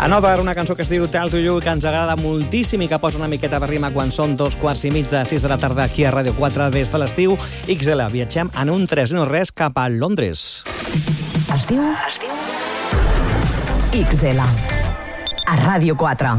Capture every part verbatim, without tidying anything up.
Another, una cançó que es diu Tell to You, que ens agrada moltíssim i que posa una miqueta de rima quan són dos quarts i mig de sis de la tarda aquí a Ràdio quatre des de l'estiu. X L, viatgem en un tres i no res cap a Londres. Es diu... Es diu... X L. A Ràdio quatre.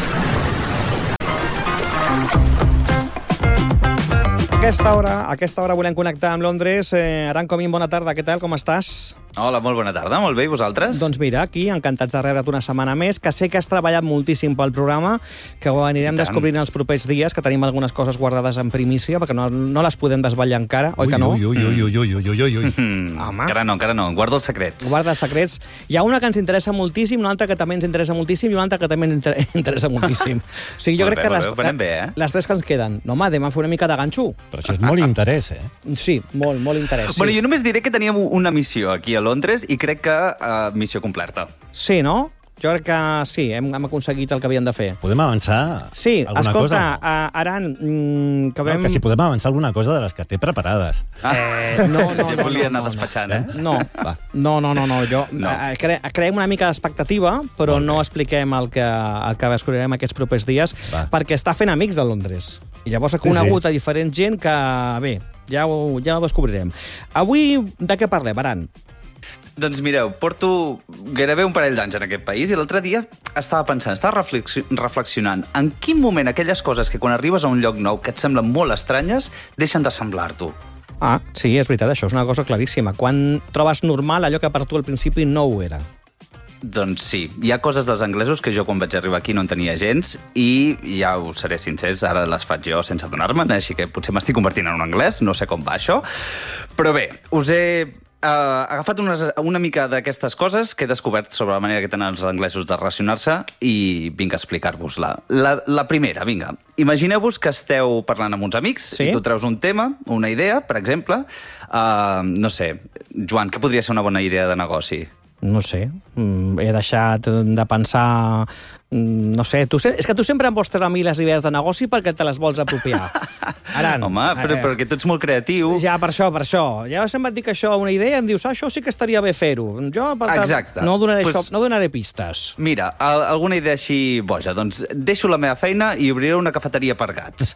A aquesta hora, a aquesta hora volem connectar amb Londres. Eh, Aran Comín, bona tarda, què tal, com estàs? Hola, molt bona tarda, molt bé, i vosaltres? Doncs mira, aquí, encantats de rebre't una setmana més, que sé que has treballat moltíssim pel programa, que ho anirem descobrint els propers dies, que tenim algunes coses guardades en primícia, perquè no, no les podem desvetllar encara, oi que no? Ui, ui, ui, ui, ui, ui, ui, ui. Mm, encara no, encara no, guardo els secrets. Guarda els secrets. Hi ha una que ens interessa moltíssim, una altra que també ens interessa moltíssim i una altra que també ens inter interessa moltíssim. O sigui, jo molt crec bé, que les, bé, bé, eh? les tres que ens queden. No, home, demà fer una mica de ganxo. Però això és molt interès, eh? Sí, molt, molt interès. Sí. Bueno, jo només diré que teníem una missió aquí a Londres i crec que uh, missió completa. Sí, no? Jo crec que sí, hem, hem aconseguit el que havíem de fer. Podem avançar Sí, alguna escolta, cosa? uh, Aran, mm, que vam... No, que si podem avançar alguna cosa de les que té preparades. Ah, Eh, no, no, jo no, volia no, anar no, despatxant, no. eh? No, no, no, no, no. Jo, No. eh, cre creem una mica d'expectativa, però no expliquem el que, el que descobrirem aquests propers dies, Va. perquè està fent amics de Londres. I llavors ha conegut sí. a diferent gent que, bé, ja ho, ja ho descobrirem. Avui, de què parlem, Aran? Doncs mireu, porto gairebé un parell d'anys en aquest país i l'altre dia estava pensant, estava reflexi reflexionant en quin moment aquelles coses que quan arribes a un lloc nou que et semblen molt estranyes deixen de semblar-t'ho. Ah, sí, és veritat, això és una cosa claríssima. Quan trobes normal allò que per tu al principi no ho era. Doncs sí, hi ha coses dels anglesos que jo quan vaig arribar aquí no en tenia gens i ja us seré sincers, ara les faig jo sense adonar-me'n, així que potser m'estic convertint en un anglès, no sé com va això. Però bé, us he Uh, agafat unes, una mica d'aquestes coses que he descobert sobre la manera que tenen els anglesos de relacionar-se i vinc a explicar-vos-la. La, la primera, vinga. Imagineu-vos que esteu parlant amb uns amics Sí? i tu treus un tema, una idea, per exemple. Uh, no sé, Joan, què podria ser una bona idea de negoci? No sé, mm, he deixat de pensar... mm, No sé, tu, se- és que tu sempre em vols treure a mi les idees de negoci perquè te les vols apropiar. Aran, Home, però, eh, perquè tu ets molt creatiu. Ja, per això, per això. Ja sempre et dic això, una idea, em dius, ah, això sí que estaria bé fer-ho. Jo, per tant, Exacte. no donaré, Pues- això, no donaré pistes. Mira, al- alguna idea així boja. Doncs deixo la meva feina i obriré una cafeteria per gats.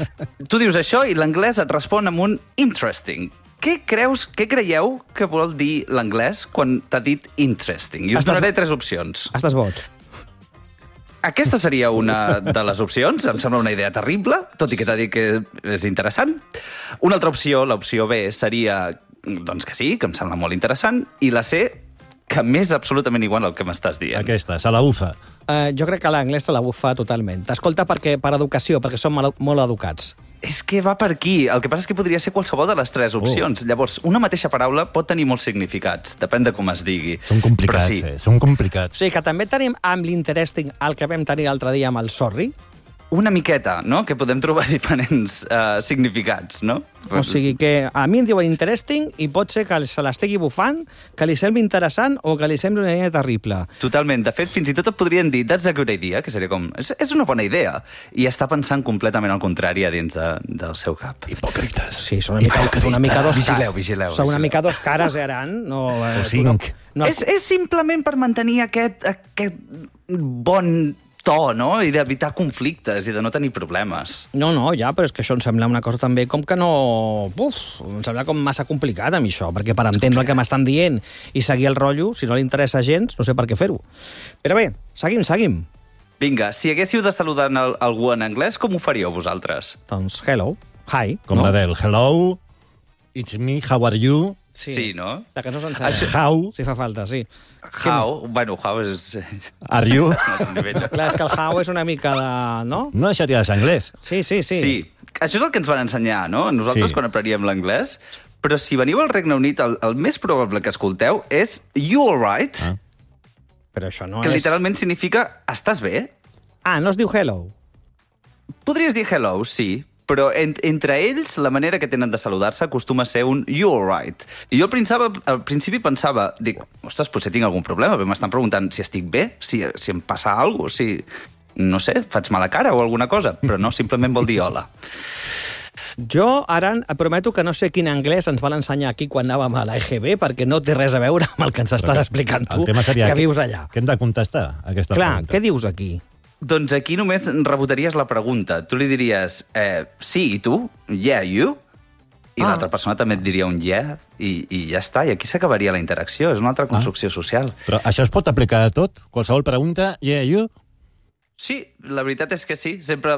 Tu dius això i l'anglès et respon amb un interesting. Què creus, què creieu que vol dir l'anglès quan t'ha dit interesting? I us Estàs- donaré tres opcions. Estàs boig. Aquesta seria una de les opcions. Em sembla una idea terrible, tot i que t'ha dit que és interessant. Una altra opció, l'opció B, seria doncs que sí, que em sembla molt interessant. I la C, que m'és absolutament igual el que m'estàs dient. Aquesta, se la bufa. Uh, jo crec que l'anglès te la bufa totalment. T'escolta perquè, per educació, perquè som mal, molt educats. És que va per aquí. El que passa és que podria ser qualsevol de les tres opcions. Oh. Llavors, una mateixa paraula pot tenir molts significats, depèn de com es digui. Són complicats, Però sí, eh? Són complicats. O sigui que també tenim amb l'interesting el que vam tenir l'altre dia amb el sorry. una miqueta, no?, que podem trobar diferents uh, significats, no? O sigui que a mi em diuen interesting i pot ser que se l'estigui bufant, que li sembli interessant o que li sembli una idea terrible. Totalment. De fet, fins i tot et podrien dir that's a good idea, que seria com... És, és una bona idea. I està pensant completament al contrari a dins de, del seu cap. Hipòcrites. Sí, són una mica, són una mica dos Vigileu, cares. vigileu, Són una vigileu. mica dos cares, eh, Aran? No, eh, O tu no, cinc. no, És, és simplement per mantenir aquest, aquest bon to, no?, i d'evitar conflictes i de no tenir problemes. no, no, ja, però és que això em sembla una cosa també com que no... Uf, em sembla com massa complicat a mi això, perquè per entendre el que m'estan dient i seguir el rotllo, si no li interessa gens, no sé per què fer-ho. Però bé, seguim, seguim. Vinga, si haguéssiu de saludar a algú en anglès, com ho faríeu vosaltres? Doncs hello, hi. Com no? la del hello, it's me, how are you? Sí, Sí, no? La cançó sencera. How Si fa falta, sí. How? Bueno, how és... are you? Clar, és que el how és una mica de... no? No deixaria de ser anglès. Sí, sí, sí. Sí, això és el que ens van ensenyar, no? Nosaltres Sí. quan aprendíem l'anglès. Però si veniu al Regne Unit, el, el més probable que escolteu és you alright, Ah. Però això no que és... literalment significa estàs bé? Ah, no es diu hello. Podries dir hello, sí, però en, entre ells la manera que tenen de saludar-se acostuma a ser un you alright. I jo al principi, al principi pensava, dic, ostres, potser tinc algun problema, però m'estan preguntant si estic bé, si, si em passa alguna cosa, si, no sé, faig mala cara o alguna cosa, però no, simplement vol dir hola. Jo, ara, et prometo que no sé quin anglès ens van ensenyar aquí quan anàvem a l'E G B, perquè no té res a veure amb el que ens estàs explicant tu, El tema seria que que- vius allà. Què hem de contestar, a aquesta Clar, pregunta? què dius aquí? Doncs aquí només rebotaries la pregunta. Tu li diries, eh, sí, i tu? Yeah, you? I Ah. l'altra persona també et diria un yeah, i, i ja està. I aquí s'acabaria la interacció. És una altra construcció social. Però això es pot aplicar a tot? Qualsevol pregunta, yeah, you? Sí, la veritat és que sí. Sempre